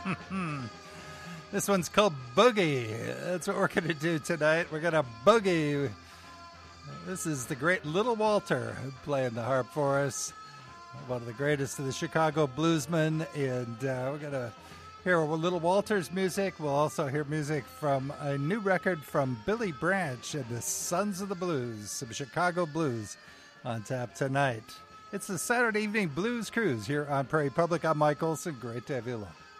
This one's called Boogie. That's what we're going to do tonight. We're going to boogie. This is the great Little Walter playing the harp for us. One of the greatest of the Chicago bluesmen. And we're going to hear Little Walter's music. We'll also hear music from a new record from Billy Branch and the Sons of the Blues. Some Chicago blues on tap tonight. It's the Saturday Evening Blues Cruise here on Prairie Public. I'm Mike Olson. Great to have you along.